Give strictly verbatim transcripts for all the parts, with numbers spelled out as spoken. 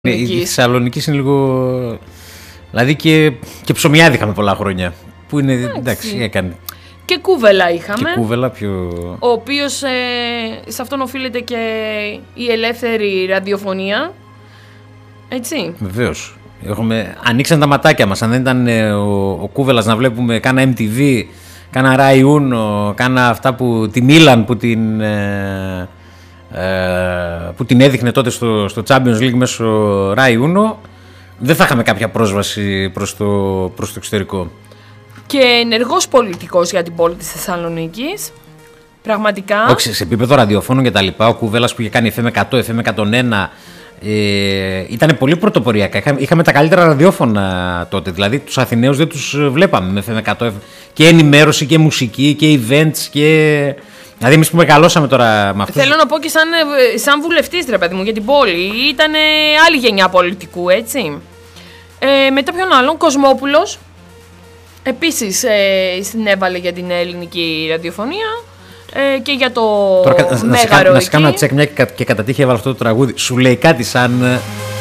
Η Θεσσαλονίκη είναι λίγο. Δηλαδή και, και ψωμιάδι είχαμε πολλά χρόνια. Που είναι. Εντάξει, εντάξει έκανε. Και Κούβελα είχαμε. Και Κούβελα πιο. Ο οποίος ε, σε αυτόν οφείλεται και η ελεύθερη ραδιοφωνία. Έτσι. Βεβαίως. Έχουμε... Ανοίξαν τα ματάκια μας. Αν δεν ήταν ε, ο, ο Κούβελας να βλέπουμε κάνα εμ τι βι, κάνα Rai Uno, κάνα αυτά που. Τη Μίλαν που την. Ε, που την έδειχνε τότε στο, στο Champions League μέσω Rai Uno, δεν θα είχαμε κάποια πρόσβαση προς το, προς το εξωτερικό. Και ενεργός πολιτικός για την πόλη της Θεσσαλονίκης. Πραγματικά. Όχι, σε επίπεδο ραδιοφώνων και τα λοιπά, ο Κουβέλας που είχε κάνει εφ εμ εκατό, εφ εμ εκατόν ένα, ε, ήταν πολύ πρωτοποριακά. Είχαμε, είχαμε τα καλύτερα ραδιόφωνα τότε. Δηλαδή τους Αθηναίους δεν τους βλέπαμε με εφ εμ εκατό. Και ενημέρωση και μουσική και events και. Δηλαδή, εμείς που μεγαλώσαμε τώρα με αυτούς. Θέλω να πω και σαν, σαν βουλευτής, ρε παιδί μου, για την πόλη. Ήταν άλλη γενιά πολιτικού, έτσι. Ε, μετά ποιον άλλον, Κοσμόπουλος. Επίσης ε, συνέβαλε για την ελληνική ραδιοφωνία ε, και για το τώρα, Μέγαρο. Να σε κάνω ένα τσεκ, μια και, και κατά τύχη έβαλα αυτό το τραγούδι. Σου λέει κάτι σαν.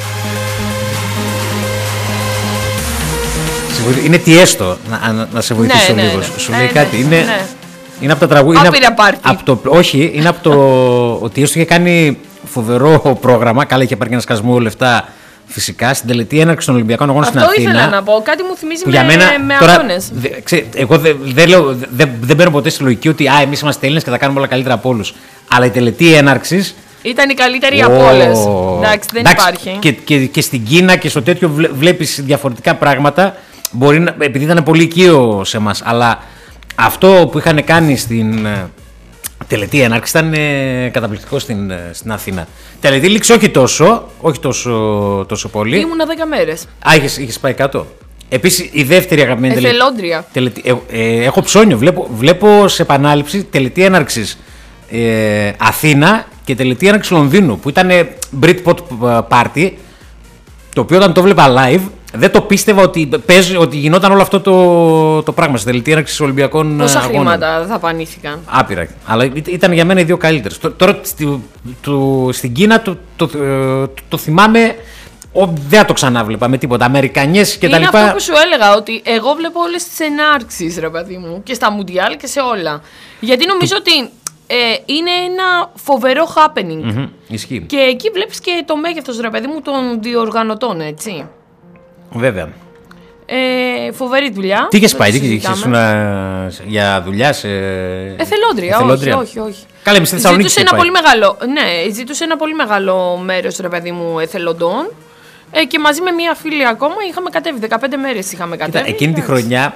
Είναι τι έστω να, να, να σε βοηθήσω ναι, λίγο. Ναι, Σου ναι, λέει ναι, κάτι. Ναι, είναι. Ναι. Είναι από τα τραγούδια. Άπειρα πάρτι. Από το, όχι, είναι από το ότι έστω είχε κάνει φοβερό πρόγραμμα. Καλά, είχε πάρει και ένα σκασμό λεφτά φυσικά στην τελετή έναρξη των Ολυμπιακών Αγώνων στην Αθήνα. Αυτό ήθελα να πω. Κάτι μου θυμίζει με, μένα, με τώρα, αγώνες. Δε, ξέ, εγώ δεν δε, δε, δε παίρνω ποτέ στη λογική ότι α, εμείς είμαστε Έλληνες και θα κάνουμε όλα καλύτερα από όλους. Αλλά η τελετή έναρξης. Ήταν η καλύτερη oh, από όλες. Εντάξει, δεν εντάξει, υπάρχει. Και, και, και στην Κίνα και στο τέτοιο βλέπεις διαφορετικά πράγματα. Μπορεί να, επειδή ήταν πολύ οικείο σε εμάς. Αλλά αυτό που είχαν κάνει στην τελετή έναρξη ήταν ε, καταπληκτικό στην, στην Αθήνα. Τελετή λήξη όχι τόσο, όχι τόσο, τόσο πολύ. Ήμουνα δέκα μέρες. Α, είχες, είχες πάει κάτω. Επίσης η δεύτερη αγαπημένη Εθελόντρια. τελετή. Ε, ε, έχω ψώνιο. Βλέπω, βλέπω σε επανάληψη τελετή έναρξης ε, Αθήνα και τελετή έναρξη Λονδίνου που ήταν Britpop Party. Το οποίο όταν το βλέπα live δεν το πίστευα ότι, παίζει, ότι γινόταν όλο αυτό το, το πράγμα στην τελετή έναρξη Ολυμπιακών Πόσα αγώνων. χρήματα δαπανήθηκαν. Άπειρα. Αλλά ήταν για μένα οι δύο καλύτερες. Τώρα στη, το, στην Κίνα το, το, το, το, το θυμάμαι. Ο, δεν το ξανάβλεπα με τίποτα. Αμερικανιές και είναι τα λοιπά. Είναι αυτό που σου έλεγα, ότι εγώ βλέπω όλες τις ενάρξεις, ρε παιδί μου, και στα Μουντιάλ και σε όλα. Γιατί νομίζω το... ότι ε, είναι ένα φοβερό happening. Mm-hmm, ισχύει. Και εκεί βλέπεις και το μέγεθος, ρε παιδί μου, των διοργανωτών, έτσι. Βέβαια. Ε, φοβερή δουλειά. Τι είχες πάει, τι είχες για δουλειά σε. Εθελόντρια, Εθελόντρια. όχι, όχι, όχι. Καλά, εμείς στη Θεσσαλονίκη ζήτουσε ένα πολύ μεγάλο, ναι, ζήτουσε ένα πολύ μεγάλο μέρος, ρε παιδί μου, εθελοντών. Ε, και μαζί με μία φίλη ακόμα είχαμε κατέβει. δεκαπέντε μέρες είχαμε κατέβει. Κοίτα, εκείνη τη χρονιά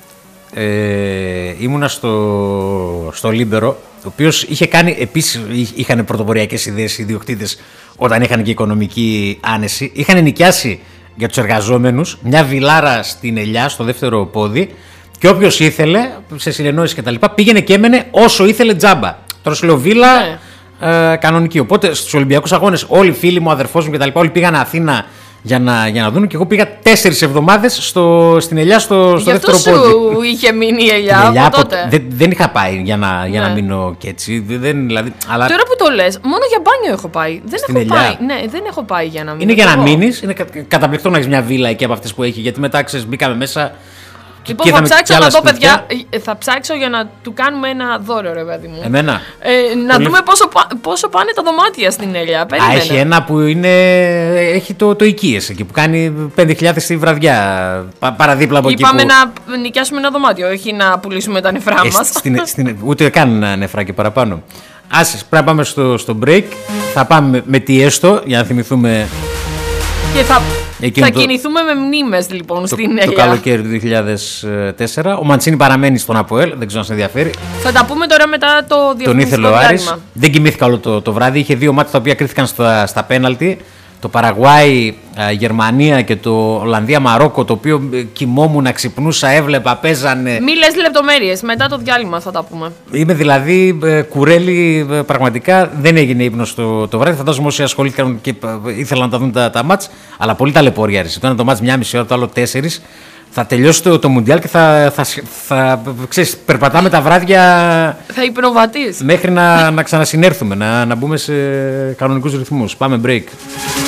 ε, ήμουνα στο, στο Λίμπερο, ο οποίος είχε κάνει, επίσης είχαν πρωτοποριακές ιδέες οι ιδιοκτήτες όταν είχαν και οικονομική άνεση. Είχαν νοικιάσει για τους εργαζόμενους μια βιλάρα στην Ελιά, στο δεύτερο πόδι, και όποιος ήθελε, σε συνεννόηση και τα λοιπά, πήγαινε και έμενε όσο ήθελε τζάμπα. Τώρα σου λέω βίλα ναι. ε, κανονική. Οπότε στους Ολυμπιακούς Αγώνες όλοι οι φίλοι μου, ο αδερφός μου και τα λοιπά, όλοι πήγαν Αθήνα για να, για να δουν, και εγώ πήγα τέσσερις εβδομάδες στο, στην Ελιά, στο, στο δεύτερο πόδι. Γι' αυτό σου είχε μείνει η Ελιά από Ελιά, τότε. Δεν, δεν είχα πάει για να, για ναι. να μείνω και έτσι. Δεν, δηλαδή, αλλά... Τώρα που το λες, μόνο για μπάνιο έχω πάει. Δεν στην έχω Ελιά. πάει. Ναι, δεν έχω πάει για να μείνω. Είναι για να μείνεις. Είναι καταπληκτικό να έχεις μια βίλα εκεί από αυτές που έχει. Γιατί μετά ξέρεις, μπήκαμε μέσα. Λοιπόν, θα ψάξω να δω, παιδιά. Θα ψάξω για να του κάνουμε ένα δώρο, ρε παιδί μου. Εμένα. Ε, να Πολύ... δούμε πόσο, πόσο πάνε τα δωμάτια στην Ελιά. Α, έχει ένα που είναι. Έχει το, το οικίες εκεί που κάνει πέντε χιλιάδες τη βραδιά. Πα, παραδίπλα από Είπαμε εκεί. Είπαμε που... να νοικιάσουμε ένα δωμάτιο, όχι να πουλήσουμε τα νεφρά ε, μας. Στην, στην, ούτε καν νεφρά και παραπάνω. Άσε, πρέπει να πάμε στο, στο break. Θα πάμε με τι έστω για να θυμηθούμε. Και θα, θα το, κινηθούμε με μνήμες λοιπόν το, στην Ελιά. Το καλοκαίρι του δύο χιλιάδες τέσσερα. Ο Μαντσίνη παραμένει στον ΑΠΟΕΛ, δεν ξέρω αν σε ενδιαφέρει. Θα τα πούμε τώρα μετά το διαφημιστικό. Τον ήθελε ο Άρης. Δεν κοιμήθηκα όλο το, το βράδυ. Είχε δύο μάτια τα οποία κρίθηκαν στα, στα πέναλτι. Το Παραγουάι, Γερμανία και το Ολλανδία Μαρόκο, το οποίο κοιμόμουν, ξυπνούσα, έβλεπα, παίζανε. Μη λες λεπτομέρειες, μετά το διάλειμμα θα τα πούμε. Είμαι δηλαδή κουρέλι, πραγματικά δεν έγινε ύπνος το, το βράδυ. Φαντάζομαι όσοι ασχολήθηκαν και ήθελαν να τα δουν τα, τα μάτς, αλλά πολύ ταλαιπωρία άρεσε. Το ένα το μάτς μια μισή ώρα, το άλλο τέσσερις. Θα τελειώσει το, το Μουντιάλ και θα, θα, θα, θα ξέρεις, περπατάμε τα βράδια. Θα υπνοβατείς. Μέχρι να, να ξανασυνέρθουμε, να, να μπούμε σε κανονικούς ρυθμούς. Πάμε break.